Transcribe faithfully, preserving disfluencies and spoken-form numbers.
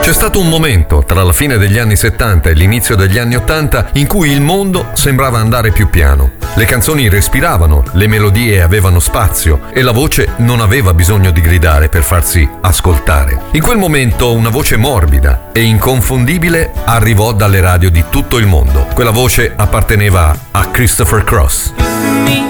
C'è stato un momento tra la fine degli anni settanta e l'inizio degli anni ottanta in cui il mondo sembrava andare più piano. Le canzoni respiravano, le melodie avevano spazio e la voce non aveva bisogno di gridare per farsi ascoltare. In quel momento una voce morbida e inconfondibile arrivò dalle radio di tutto il mondo. Quella voce apparteneva a Christopher Cross.